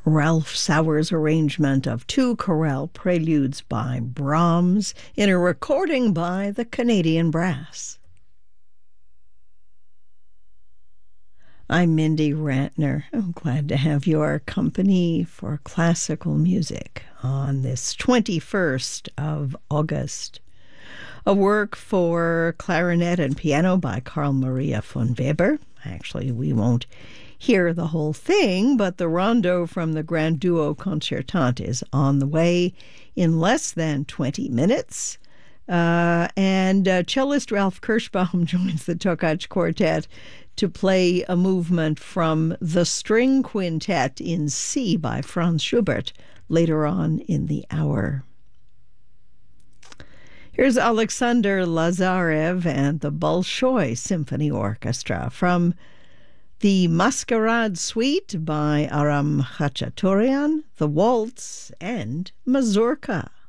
Ralph Sauer's arrangement of two chorale preludes by Brahms in a recording by the Canadian Brass. I'm Mindy Ratner. I'm glad to have your company for classical music on this 21st of August. A work for clarinet and piano by Carl Maria von Weber. Actually, we won't hear the whole thing, but the rondo from the Grand Duo Concertante is on the way in less than 20 minutes. And cellist Ralph Kirschbaum joins the Tokaj Quartet to play a movement from the String Quintet in C by Franz Schubert later on in the hour. Here's Alexander Lazarev and the Bolshoi Symphony Orchestra from the Masquerade Suite by Aram Khachaturian, the Waltz, and Mazurka.